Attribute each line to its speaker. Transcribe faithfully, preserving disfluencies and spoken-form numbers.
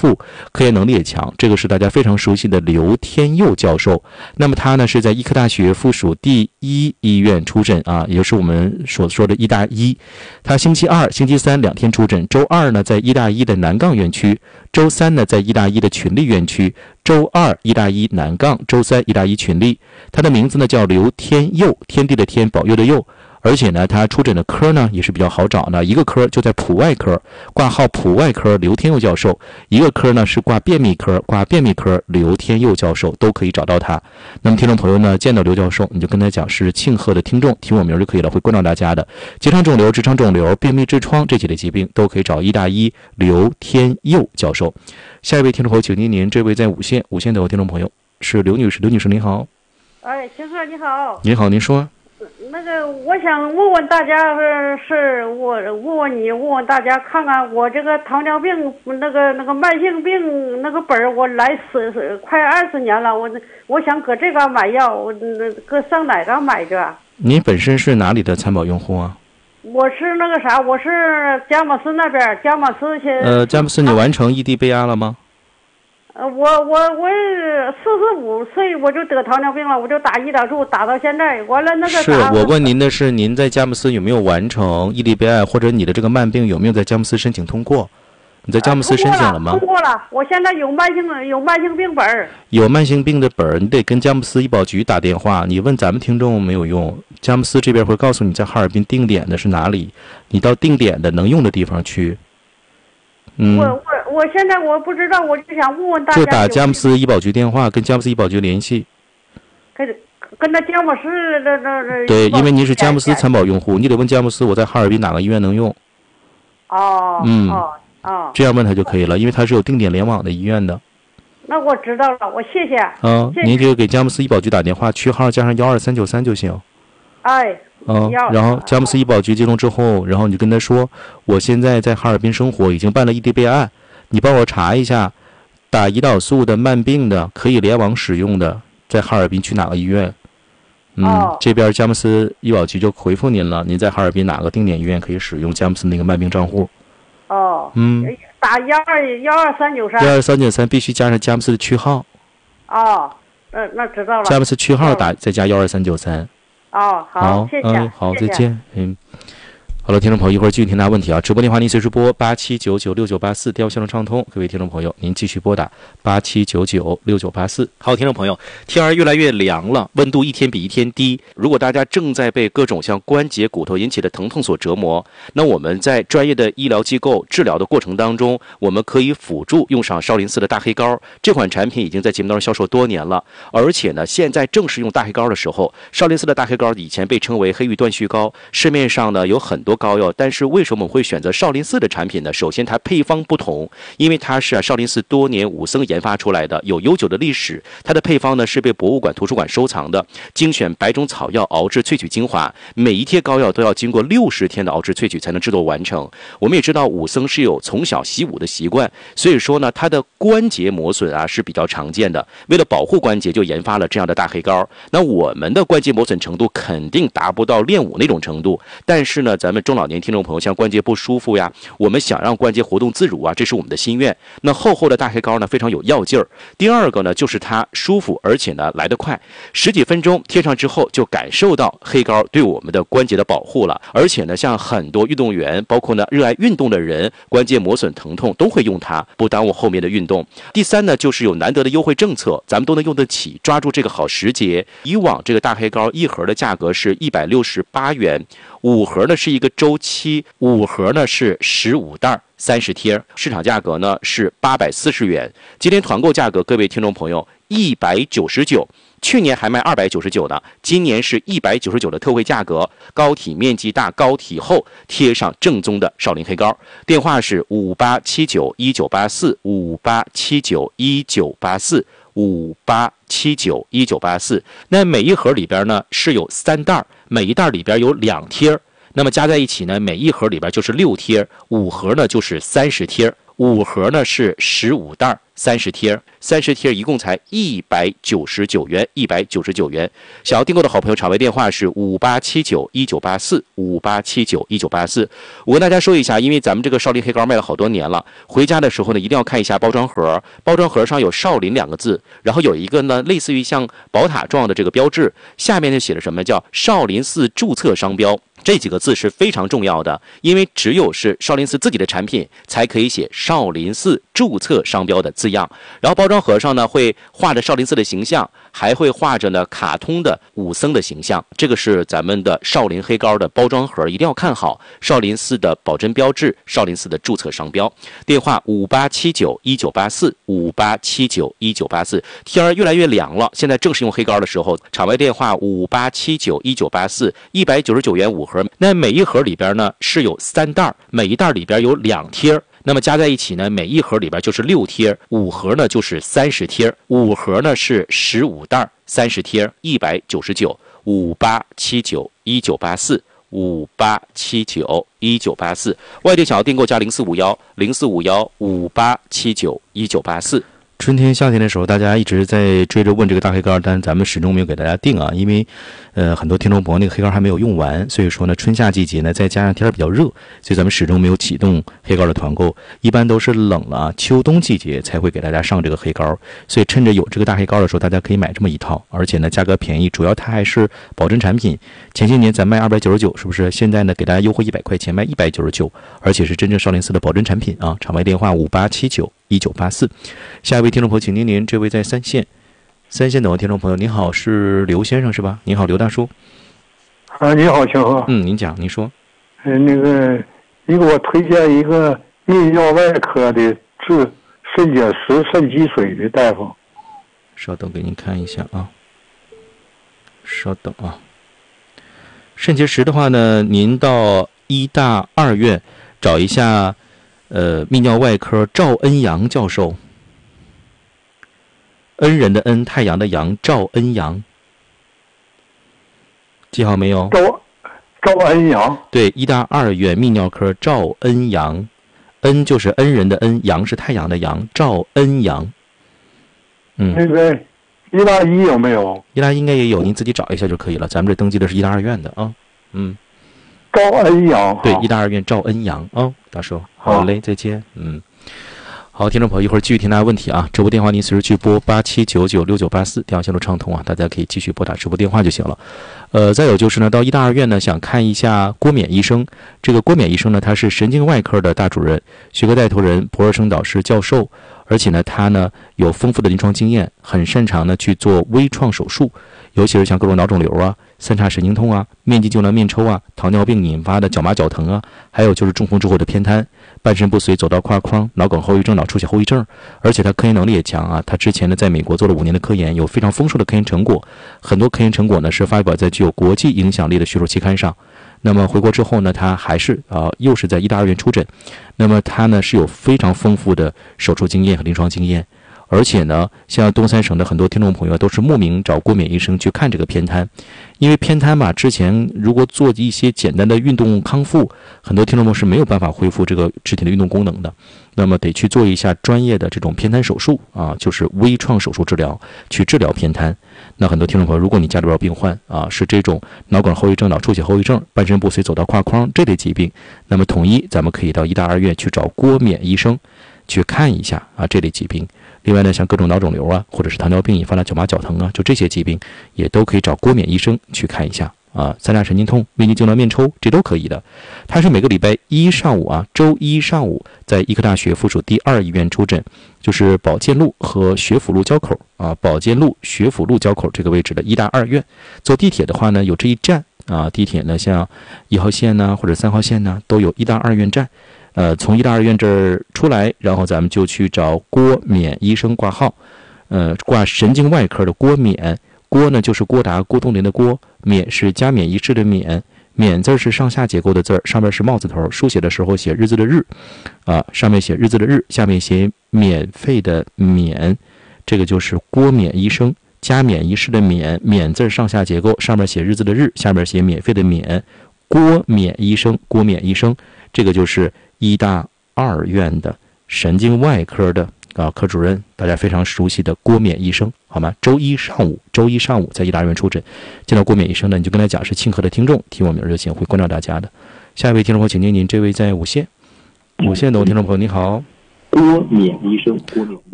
Speaker 1: 富，科研能力也强。这个是大家非常熟悉的刘天佑教授。那么他呢是在医科大学附属第一医院出诊啊，也就是我们所说的医大一。他星期二、星期三两天出诊，周二呢在医大一的南岗院区，周三呢在医大一的群力院区，周二医大一南岗，周三医大一群力。他的名字呢叫刘天佑，天地的天，保佑的佑。而且呢，他出诊的科呢也是比较好找的，一个科就在普外科，挂号普外科刘天佑教授；一个科呢是挂便秘科，挂便秘科刘天佑教授，都可以找到他。那么听众朋友呢，见到刘教授，你就跟他讲是庆贺的听众，提我名就可以了，会关照大家的。结肠肿瘤、直肠肿瘤、便秘痔疮这几类疾病都可以找医大一刘天佑教授。下一位听众朋友，请您，您这位在五线，五线的听众朋友是刘女士，刘女士您好。
Speaker 2: 哎，秦哥你好。
Speaker 1: 您好，您说。
Speaker 2: 那个，我想问问大家，是是我问问你，问问大家，看看我这个糖尿病那个那个慢性病那个本儿，我来十快二十年了，我我想搁这嘎买药，我搁上哪嘎买去？
Speaker 1: 您本身是哪里的参保用户啊？
Speaker 2: 我是那个啥，我是佳木斯那边，佳木斯先。
Speaker 1: 呃，佳木斯，你完成异地备案了吗？
Speaker 2: 呃，我我我四十五岁我就得糖尿病了，我就打胰岛素打到现在，完了那个
Speaker 1: 是我问您的是，您在佳木斯有没有完成异地备案，或者你的这个慢病有没有在佳木斯申请通过？你在佳木斯申请了吗？
Speaker 2: 通过了，通过了，我现在有慢性有慢性病本儿。
Speaker 1: 有慢性病的本儿，你得跟佳木斯医保局打电话。你问咱们听众没有用，佳木斯这边会告诉你在哈尔滨定点的是哪里，你到定点的能用的地方去。嗯，
Speaker 2: 我我我现在我不知道，我就想问问大家，
Speaker 1: 就打佳木斯医保局电话，跟佳木斯医保局联系。
Speaker 2: 跟跟那佳木斯那那那。
Speaker 1: 对，因为您是佳木斯参保用户，你得问佳木斯，我在哈尔滨哪个医院能用？
Speaker 2: 哦，
Speaker 1: 嗯，
Speaker 2: 哦哦，
Speaker 1: 这样问他就可以了，因为他是有定点联网的医院的。
Speaker 2: 那我知道了，我谢谢。
Speaker 1: 嗯，
Speaker 2: 谢谢
Speaker 1: 您就给佳木斯医保局打电话，区号加上幺二三九三就行。
Speaker 2: 哎。
Speaker 1: 嗯，然后佳木斯医保局接通之后，然后你就跟他说，我现在在哈尔滨生活，已经办了异地备案，你帮我查一下，打胰岛素的慢病的可以联网使用的，在哈尔滨去哪个医院？嗯，
Speaker 2: 哦、
Speaker 1: 这边佳木斯医保局就回复您了，您在哈尔滨哪个定点医院可以使用佳木斯那个慢病账户？
Speaker 2: 哦，
Speaker 1: 嗯，
Speaker 2: 打幺二幺二三九三，
Speaker 1: 幺二三九三必须加上佳木斯的区号。
Speaker 2: 哦，那那知道了。
Speaker 1: 佳木斯区号打再加幺二三九三。
Speaker 2: 哦，好，
Speaker 1: 好，
Speaker 2: 谢谢，
Speaker 1: 嗯，好，
Speaker 2: 谢谢
Speaker 1: 再见，嗯。好了，听众朋友，一会儿继续听大家问题啊！直播电话您随时拨八七九九六九八四，电话线路畅通。各位听众朋友，您继续拨打八七九九六九八四。好，听众朋友，天儿越来越凉了，温度一天比一天低。如果大家正在被各种像关节、骨头引起的疼痛所折磨，那我们在专业的医疗机构治疗的过程当中，我们可以辅助用上少林寺的大黑膏。这款产品已经在节目当中销售多年了，而且呢，现在正是用大黑膏的时候。少林寺的大黑膏以前被称为黑玉断续膏，市面上呢有很多膏药，但是为什么我们会选择少林寺的产品呢？首先它配方不同，因为它是啊少林寺多年武僧研发出来的，有悠久的历史。它的配方呢是被博物馆图书馆收藏的，精选百种草药熬制萃取精华，每一贴膏药都要经过六十天的熬制萃取才能制作完成。我们也知道武僧是有从小习武的习惯，所以说呢它的关节磨损啊是比较常见的，为了保护关节就研发了这样的大黑膏。那我们的关节磨损程度肯定达不到练武那种程度，但是呢咱们中老年听众朋友像关节不舒服呀，我们想让关节活动自如啊，这是我们的心愿。那厚厚的大黑膏呢非常有药劲儿。第二个呢就是它舒服，而且呢来得快，十几分钟贴上之后就感受到黑膏对我们的关节的保护了。而且呢像很多运动员，包括呢热爱运动的人，关节磨损疼痛都会用它，不耽误后面的运动。第三呢就是有难得的优惠政策，咱们都能用得起，抓住这个好时节。以往这个大黑膏一盒的价格是一百六十八元，五盒呢是一个周期，五盒呢是十五袋三十贴，市场价格呢是八百四十元。今天团购价格，各位听众朋友一百九十九，去年还卖二百九十九呢，今年是一百九十九的特惠价格。膏体面积大，膏体厚，贴上正宗的少林黑膏。电话是五八七九一九八四五八七九一九八四五八七九一九八四。那每一盒里边呢是有三袋，每一袋里边有两贴。那么加在一起呢，每一盒里边就是六贴，五盒呢就是三十贴，五盒呢是十五袋三十贴，三十贴一共才一百九十九元，一百九十九元。想要订购的好朋友，场外电话是五八七九一九八四，五八七九一九八四。我跟大家说一下，因为咱们这个少林黑膏卖了好多年了，回家的时候呢，一定要看一下包装盒，包装盒上有少林两个字，然后有一个呢类似于像宝塔状的这个标志，下面就写着什么叫少林寺注册商标。这几个字是非常重要的，因为只有是少林寺自己的产品才可以写少林寺注册商标的字样。然后包装盒上呢会画着少林寺的形象，还会画着呢卡通的武僧的形象。这个是咱们的少林黑膏的包装盒，一定要看好少林寺的保真标志，少林寺的注册商标。电话五八七九一九八四，五八七九一九八四。天儿越来越凉了，现在正是用黑膏的时候。场外电话五八七九一九八四，一百九十九元五盒。那每一盒里边呢是有三袋，每一袋里边有两贴，那么加在一起呢，每一盒里边就是六贴，五盒呢就是三十贴，五盒呢是十五袋，三十贴，一百九十九，五八七九一九八四，五八七九一九八四。外地想要订购加零四五幺零四五幺五八七九一九八四。春天夏天的时候，大家一直在追着问这个大黑膏，但咱们始终没有给大家定啊，因为呃很多听众朋友那个黑膏还没有用完，所以说呢春夏季节呢再加上天比较热，所以咱们始终没有启动黑膏的团购，一般都是冷了秋冬季节才会给大家上这个黑膏，所以趁着有这个大黑膏的时候，大家可以买这么一套，而且呢价格便宜，主要它还是保真产品。前些年咱卖二百九十九，是不是？现在呢给大家优惠一百块钱，卖一百九十九，而且是真正少林寺的保真产品啊！场外电话五八七九一九八四。下一位听众朋友，请您您这位在三线，三线等的听众朋友，您好，是刘先生是吧？您好，刘大叔。
Speaker 3: 啊，你好，小何。
Speaker 1: 嗯，您讲，您说。
Speaker 3: 呃，那个，你给我推荐一个泌尿外科的治肾结石、肾积水的大夫。
Speaker 1: 稍等，给您看一下啊。稍等啊。肾结石的话呢，您到医大二院找一下，呃，泌尿外科赵恩阳教授。恩人的恩，太阳的阳，赵恩阳。记好没有？
Speaker 3: 赵赵恩阳。
Speaker 1: 对，医大二院泌尿科赵恩阳，恩就是恩人的恩，阳是太阳的阳，赵恩阳。嗯，
Speaker 3: 那个医大一有没有？
Speaker 1: 医大应该也有，您自己找一下就可以了。咱们这登记的是医大二院的啊。嗯，
Speaker 3: 赵恩阳。
Speaker 1: 对，医大二院赵恩阳啊、哦，大叔，好嘞，再见。嗯。好，听众朋友，一会儿继续听大家问题啊！直播电话您随时去拨八七九九六九八四，电话线路畅通啊，大家可以继续拨打直播电话就行了。呃，再有就是呢，到医大二院呢，想看一下郭冕医生。这个郭冕医生呢，他是神经外科的大主任，学科带头人，博尔生导师教授，而且呢，他呢有丰富的临床经验，很擅长呢去做微创手术，尤其是像各种脑肿瘤啊、三叉神经痛啊、面肌痉挛、面抽啊、糖尿病引发的脚麻脚疼啊，还有就是中风之后的偏瘫、半身不遂、走道跨框、脑梗后遗症、脑出血后遗症，而且他科研能力也强啊。他之前呢在美国做了五年的科研，有非常丰硕的科研成果，很多科研成果呢是发表在具有国际影响力的学术期刊上。那么回国之后呢，他还是啊、呃、又是在医大二院出诊。那么他呢是有非常丰富的手术经验和临床经验。而且呢，像东三省的很多听众朋友都是慕名找郭冕医生去看这个偏瘫，因为偏瘫吧，之前如果做一些简单的运动康复，很多听众朋友是没有办法恢复这个肢体的运动功能的，那么得去做一下专业的这种偏瘫手术啊，就是微创手术治疗，去治疗偏瘫。那很多听众朋友，如果你家里边有病患啊，是这种脑梗后遗症、脑出血后遗症、半身不遂、走道跨框这类疾病，那么统一咱们可以到医大二院去找郭冕医生去看一下啊这类疾病。另外呢，像各种脑肿瘤啊，或者是糖尿病引发的脚麻脚疼啊，就这些疾病也都可以找郭冕医生去看一下啊。三叉神经痛、面肌痉挛、面抽，这都可以的。他是每个礼拜一上午啊，周一上午在医科大学附属第二医院出诊，就是保健路和学府路交口啊，保健路、学府路交口这个位置的医大二院。坐地铁的话呢，有这一站啊，地铁呢像一号线呢、啊、或者三号线呢、啊、都有医大二院站。呃，从医大二院这儿出来，然后咱们就去找郭冕医生挂号，呃，挂神经外科的郭冕。郭呢就是郭达、郭冬临的郭，冕是加冕仪式的冕，冕字是上下结构的字，上面是帽字头，书写的时候写日字的日，啊，上面写日字的日，下面写免费的免，这个就是郭冕医生。加冕仪式的冕，冕字上下结构，上面写日字的日，下面写免费的免，郭冕医生，郭冕医生，这个就是医大二院的神经外科的啊科主任，大家非常熟悉的郭冕医生，好吗？周一上午，周一上午在医大医院出诊，见到郭冕医生呢，你就跟他讲是庆贺的听众，提我们热线会关照大家的。下一位听众朋友，请听您，这位在五线，五线的听众朋友，你好。
Speaker 4: 郭冕医生，郭冕